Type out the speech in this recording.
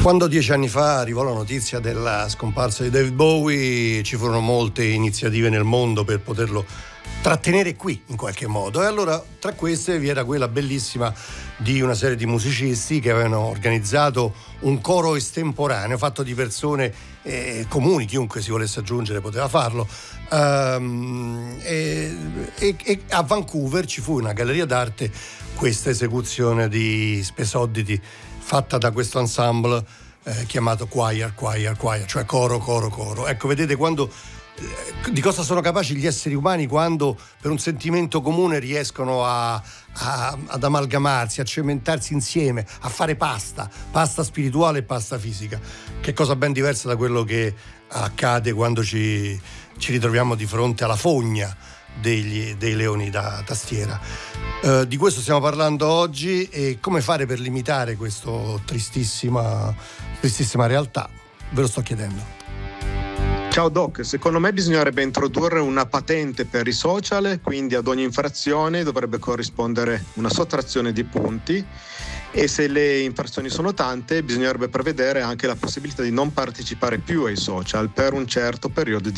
Quando 10 anni fa arrivò la notizia della scomparsa di David Bowie, ci furono molte iniziative nel mondo per poterlo trattenere qui in qualche modo, e allora tra queste vi era quella bellissima di una serie di musicisti che avevano organizzato un coro estemporaneo fatto di persone comuni, chiunque si volesse aggiungere poteva farlo, e a Vancouver ci fu una galleria d'arte questa esecuzione di Spesoditi fatta da questo ensemble chiamato choir, cioè coro. Ecco, vedete di cosa sono capaci gli esseri umani quando per un sentimento comune riescono ad amalgamarsi, a cementarsi insieme, a fare pasta spirituale e pasta fisica. Che cosa ben diversa da quello che accade quando ci ritroviamo di fronte alla fogna dei leoni da tastiera. Di questo stiamo parlando oggi, e come fare per limitare questa tristissima realtà, ve lo sto chiedendo. Ciao Doc, secondo me bisognerebbe introdurre una patente per i social, quindi ad ogni infrazione dovrebbe corrispondere una sottrazione di punti, e se le infrazioni sono tante bisognerebbe prevedere anche la possibilità di non partecipare più ai social per un certo periodo di